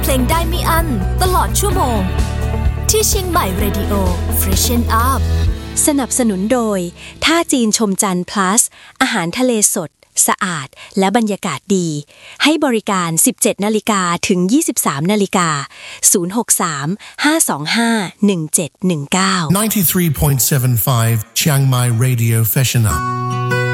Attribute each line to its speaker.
Speaker 1: เพลงได้ไม่อั้นตลอดชั่วโมงที่เชียงใหม่เรดิโอ Freshen Up
Speaker 2: สนับสนุนโดยท่าจีนชมจันทร์ plus อาหารทะเลสดสะอาดและบรรยากาศดีให้บริการ 17:00 นถึง 23:00 น063 525 1719
Speaker 3: 93.75 Chiang Mai Radio Freshen Up